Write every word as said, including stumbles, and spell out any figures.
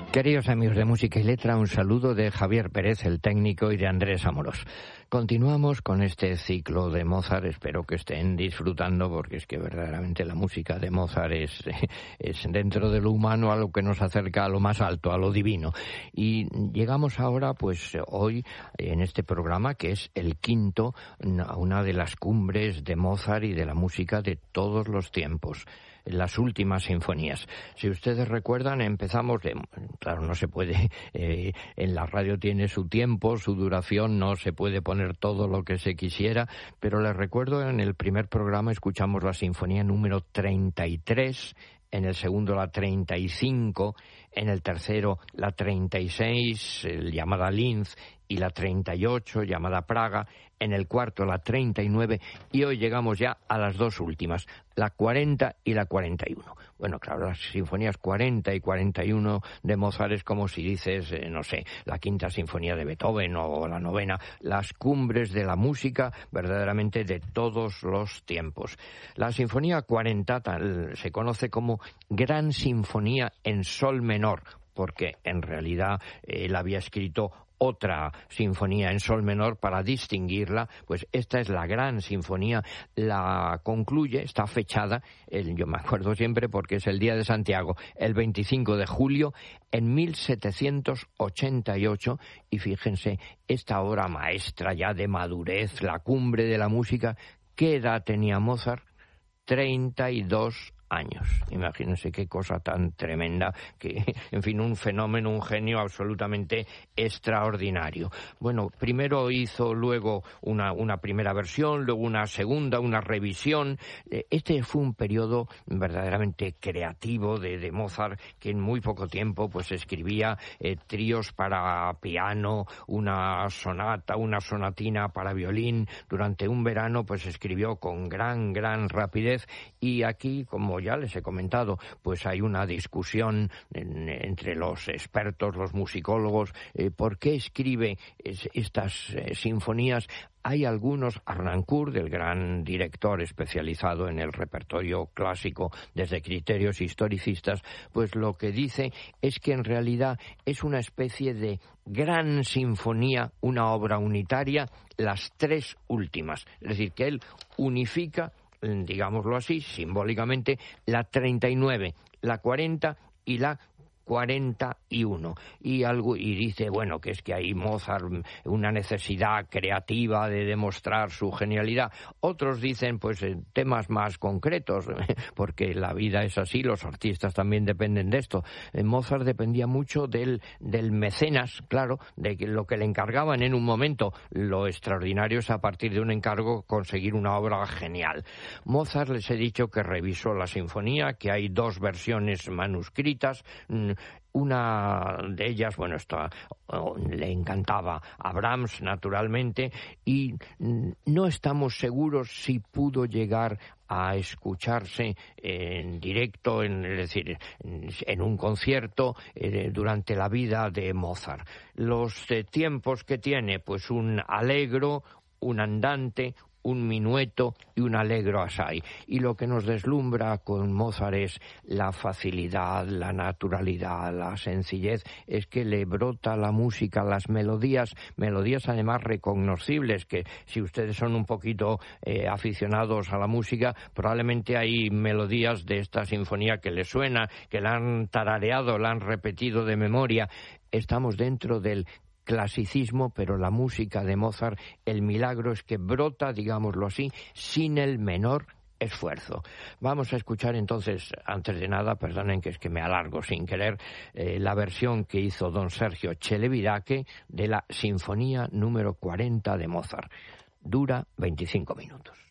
Queridos amigos de Música y Letra, un saludo de Javier Pérez, el técnico, y de Andrés Amorós. Continuamos con este ciclo de Mozart. Espero que estén disfrutando, porque es que verdaderamente la música de Mozart es, es dentro de lo humano a lo que nos acerca a lo más alto, a lo divino. Y llegamos ahora, pues hoy, en este programa, que es el quinto, a una de las cumbres de Mozart y de la música de todos los tiempos, las últimas sinfonías. Si ustedes recuerdan, empezamos de, claro, no se puede, eh, en la radio tiene su tiempo, su duración, no se puede poner todo lo que se quisiera, pero les recuerdo, en el primer programa escuchamos la sinfonía número treinta y tres, en el segundo la treinta y cinco, en el tercero la treinta y seis, eh, llamada Linz, y la treinta y ocho, llamada Praga, en el cuarto la treinta y nueve, y hoy llegamos ya a las dos últimas, la cuarenta y la cuarenta y uno. Bueno, claro, las sinfonías cuarenta y cuarenta y uno de Mozart es como si dices, eh, no sé, la quinta sinfonía de Beethoven o la novena, las cumbres de la música verdaderamente de todos los tiempos. La sinfonía cuarenta tal, se conoce como Gran Sinfonía en Sol menor, porque en realidad eh, él había escrito otra sinfonía en sol menor para distinguirla. Pues esta es la Gran Sinfonía, la concluye, está fechada, el, yo me acuerdo siempre porque es el día de Santiago, el veinticinco de julio en mil setecientos ochenta y ocho, y fíjense, esta obra maestra ya de madurez, la cumbre de la música. ¿Qué edad tenía Mozart? treinta y dos años. Imagínense qué cosa tan tremenda, que, en fin, un fenómeno, un genio absolutamente extraordinario. Bueno, primero hizo luego una, una primera versión, luego una segunda, una revisión. Este fue un periodo verdaderamente creativo de, de Mozart, que en muy poco tiempo pues escribía eh, tríos para piano, una sonata, una sonatina para violín. Durante un verano pues escribió con gran, gran rapidez, y aquí, como ya les he comentado, pues hay una discusión en, entre los expertos, los musicólogos, eh, ¿por qué escribe es, estas eh, sinfonías? Hay algunos, Harnoncourt, el gran director especializado en el repertorio clásico desde criterios historicistas, pues lo que dice es que en realidad es una especie de gran sinfonía, una obra unitaria, las tres últimas. Es decir, que él unifica, digámoslo así, simbólicamente, la treinta y nueve, la cuarenta y la cuarenta y uno. Y algo, y dice, bueno, que es que hay Mozart una necesidad creativa de demostrar su genialidad. Otros dicen, pues, temas más concretos, porque la vida es así, los artistas también dependen de esto. Mozart dependía mucho del, del mecenas, claro, de lo que le encargaban en un momento. Lo extraordinario es, a partir de un encargo, conseguir una obra genial. Mozart, les he dicho que revisó la sinfonía, que hay dos versiones manuscritas. Una de ellas, bueno, esto oh, le encantaba a Brahms, naturalmente, y no estamos seguros si pudo llegar a escucharse en directo, en, es decir, en, en un concierto eh, durante la vida de Mozart. Los eh, tiempos que tiene, pues un allegro, un andante, un minueto y un allegro assai. Y lo que nos deslumbra con Mozart es la facilidad, la naturalidad, la sencillez, es que le brota la música, las melodías, melodías además recognoscibles, que si ustedes son un poquito eh, aficionados a la música, probablemente hay melodías de esta sinfonía que les suena, que la han tarareado, la han repetido de memoria. Estamos dentro del clasicismo, pero la música de Mozart, el milagro es que brota, digámoslo así, sin el menor esfuerzo. Vamos a escuchar entonces, antes de nada, perdonen que es que me alargo sin querer, eh, la versión que hizo don Sergio Celibidache de la Sinfonía número cuarenta de Mozart. Dura veinticinco minutos.